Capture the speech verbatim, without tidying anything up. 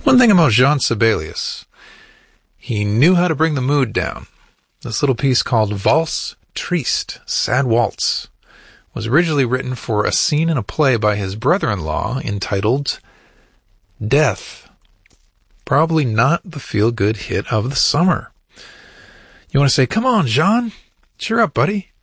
One thing about Jean Sibelius, he knew how to bring the mood down. This little piece called Valse Triste, Sad Waltz, was originally written for a scene in a play by his brother-in-law entitled Death. Probably not the feel-good hit of the summer. You want to say, come on, Jean, cheer up, buddy.